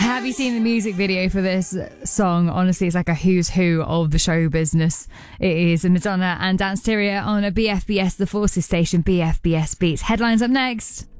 Have you seen the music video for this song? Honestly, it's like a who's who of the show business. It is Madonna and Dance Tyria on a BFBS, the Forces station, BFBS Beats. Headlines up next.